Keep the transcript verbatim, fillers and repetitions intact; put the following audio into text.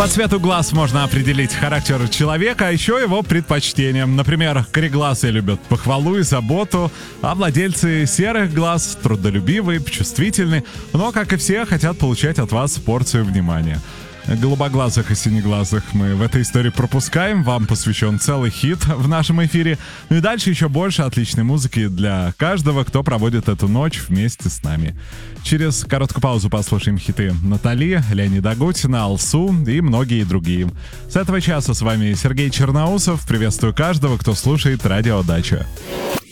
По цвету глаз можно определить характер человека, а еще его предпочтения. Например, кореглазые любят похвалу и заботу, а владельцы серых глаз трудолюбивые, чувствительны, но, как и все, хотят получать от вас порцию внимания. Голубоглазых и синеглазых мы в этой истории пропускаем. Вам посвящен целый хит в нашем эфире. Ну и дальше еще больше отличной музыки для каждого, кто проводит эту ночь вместе с нами. Через короткую паузу послушаем хиты Натали, Леонида Агутина, Алсу и многие другие. С этого часа с вами Сергей Черноусов. Приветствую каждого, кто слушает радио «Дача».